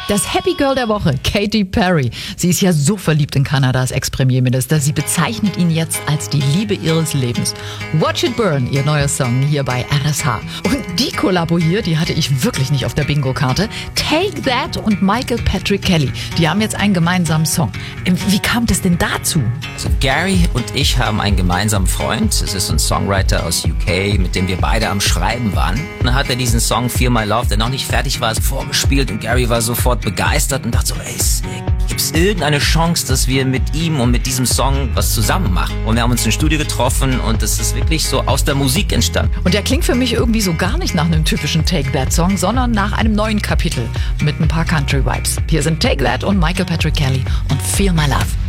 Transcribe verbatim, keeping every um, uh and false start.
Das Happy Girl der Woche, Katy Perry. Sie ist ja so verliebt in Kanadas Ex-Premierminister. Sie bezeichnet ihn jetzt als die Liebe ihres Lebens. Watch It Burn, ihr neuer Song hier bei R S H. Und die Kollabo hier, die hatte ich wirklich nicht auf der Bingo-Karte. Take That und Michael Patrick Kelly, die haben jetzt einen gemeinsamen Song. Wie kam das denn dazu? Also Gary und ich haben einen gemeinsamen Freund. Es ist ein Songwriter aus U K, mit dem wir beide am Schreiben waren. Dann hat er diesen Song Feel My Love, der noch nicht fertig war, vorgespielt und Gary war sofort begeistert und dachte so, ey, gibt es irgendeine Chance, dass wir mit ihm und mit diesem Song was zusammen machen? Und wir haben uns im Studio getroffen und es ist wirklich so aus der Musik entstanden. Und der klingt für mich irgendwie so gar nicht nach einem typischen Take That Song, sondern nach einem neuen Kapitel mit ein paar Country Vibes. Hier sind Take That und Michael Patrick Kelly und Feel My Love.